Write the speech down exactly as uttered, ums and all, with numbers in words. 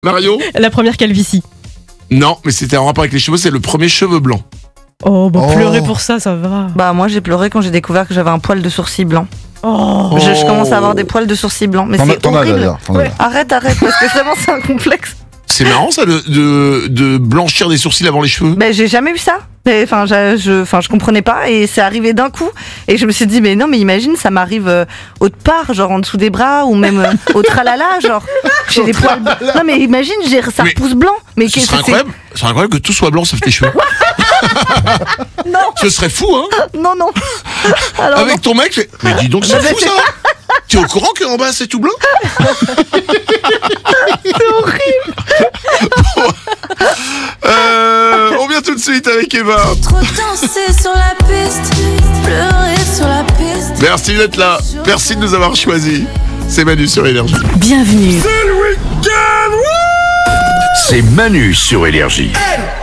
Mario? La première calvitie. Non, mais c'était en rapport avec les cheveux, c'est le premier cheveu blanc. Oh, bah Oh. pleurer pour ça, ça va. Bah moi j'ai pleuré quand j'ai découvert que j'avais un poil de sourcil blanc. Oh. Je, je commence à avoir des poils de sourcils blancs, mais T'en as- c'est t'en as horrible. d'ailleurs. t'en as. Ouais. Arrête, arrête, parce que vraiment c'est un complexe. C'est marrant ça de, de, de blanchir des sourcils avant les cheveux. Ben j'ai jamais eu ça. Et, Enfin, je, je, enfin, je comprenais pas et c'est arrivé d'un coup. Et je me suis dit mais non, mais imagine ça m'arrive euh, autre part, genre en dessous des bras ou même euh, au tralala, genre j'ai des poils. Non mais imagine, j'ai ça Mais repousse blanc. Mais Ce qu'est-ce serait que c'est? incroyable, ce serait incroyable que tout soit blanc sauf tes cheveux. Non, Ce serait fou, hein. non, non. Alors non. Avec ton mec, fait, mais dis donc, c'est fou ça. T'es au courant qu'en bas c'est tout blanc? C'est horrible. euh, On vient tout de suite avec Eva. Trop danser sur la piste, pleurer sur la piste. Merci d'être là. Merci de nous avoir choisis. C'est Manu sur Énergie. Bienvenue. C'est Manu sur Énergie.